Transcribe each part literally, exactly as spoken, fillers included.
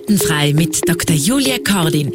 Faltenfrei mit Doktor Julia Kordin.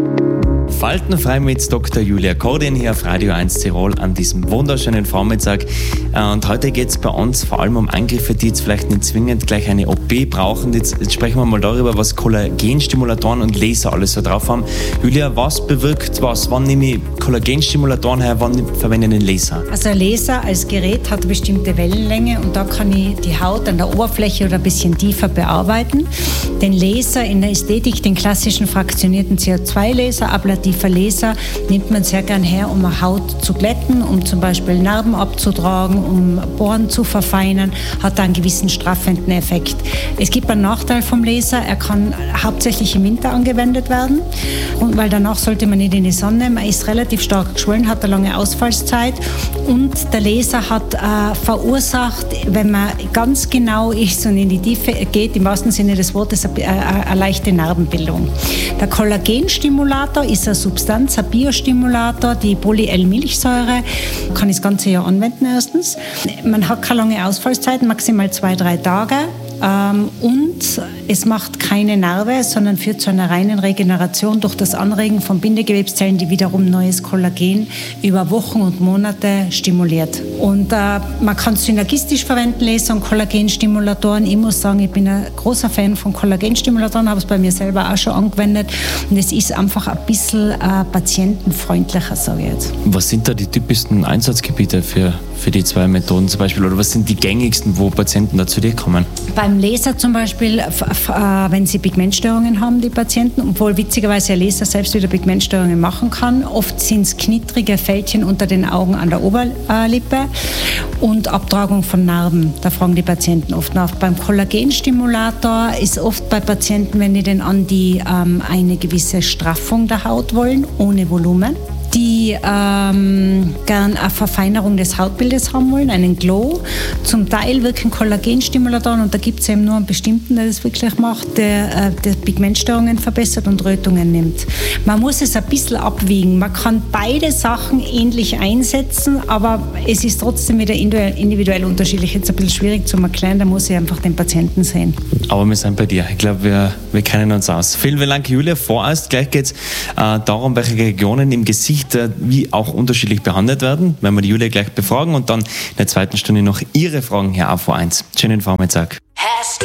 Faltenfrei mit Doktor Julia Kordin hier auf Radio eins Tirol an diesem wunderschönen Vormittag. Und heute geht es bei uns vor allem um Angriffe, die jetzt vielleicht nicht zwingend gleich eine O P brauchen. Jetzt, jetzt sprechen wir mal darüber, was Kollagenstimulatoren und Laser alles so drauf haben. Julia, was bewirkt was? Wann nehme ich Kollagenstimulatoren her, wann verwende ich einen Laser? Also ein Laser als Gerät hat eine bestimmte Wellenlänge und da kann ich die Haut an der Oberfläche oder ein bisschen tiefer bearbeiten. Den Laser in der Ästhetik, den klassischen fraktionierten C O zwei Laser, ablativer Laser, nimmt man sehr gern her, um eine Haut zu glätten, um zum Beispiel Narben abzutragen, um Poren zu verfeinern, hat da einen gewissen straffenden Effekt. Es gibt einen Nachteil vom Laser, er kann hauptsächlich im Winter angewendet werden, und weil danach sollte man nicht in die Sonne, man ist relativ stark geschwollen, hat eine lange Ausfallszeit und der Laser hat äh, verursacht, wenn man ganz genau ist und in die Tiefe geht, im wahrsten Sinne des Wortes, eine, eine, eine leichte Narbenbildung. Der Kollagenstimulator ist eine Substanz, ein Biostimulator, die Poly-L-Milchsäure, kann ich das ganze Jahr anwenden erstens. Man hat keine lange Ausfallszeit, maximal zwei, drei Tage. Ähm, und es macht keine Narbe, sondern führt zu einer reinen Regeneration durch das Anregen von Bindegewebszellen, die wiederum neues Kollagen über Wochen und Monate stimuliert. Und äh, man kann es synergistisch verwenden, Laser und Kollagenstimulatoren. Ich muss sagen, ich bin ein großer Fan von Kollagenstimulatoren, habe es bei mir selber auch schon angewendet und es ist einfach ein bisschen äh, patientenfreundlicher, sage ich jetzt. Was sind da die typischsten Einsatzgebiete für, für die zwei Methoden zum Beispiel, oder was sind die gängigsten, wo Patienten da zu dir kommen? Beim Laser zum Beispiel, wenn sie Pigmentstörungen haben, die Patienten, obwohl witzigerweise ein Laser selbst wieder Pigmentstörungen machen kann. Oft sind es knittrige Fältchen unter den Augen an der Oberlippe und Abtragung von Narben. Da fragen die Patienten oft nach. Beim Kollagenstimulator ist oft bei Patienten, wenn die den an die ähm, eine gewisse Straffung der Haut wollen, ohne Volumen, die ähm, gern eine Verfeinerung des Hautbildes haben wollen, einen Glow. Zum Teil wirken Kollagenstimulatoren, und da gibt es eben nur einen bestimmten, der das wirklich macht, der, äh, der Pigmentstörungen verbessert und Rötungen nimmt. Man muss es ein bisschen abwiegen. Man kann beide Sachen ähnlich einsetzen, aber es ist trotzdem wieder individuell unterschiedlich. Jetzt ein bisschen schwierig zu erklären, da muss ich einfach den Patienten sehen. Aber wir sind bei dir. Ich glaube, wir, wir kennen uns aus. Vielen Dank, Julia. Vorerst gleich geht es äh, darum, welche Regionen im Gesicht wie auch unterschiedlich behandelt werden. Werden wir die Julia gleich befragen und dann in der zweiten Stunde noch ihre Fragen hier auf V eins. Schönen Vormittag.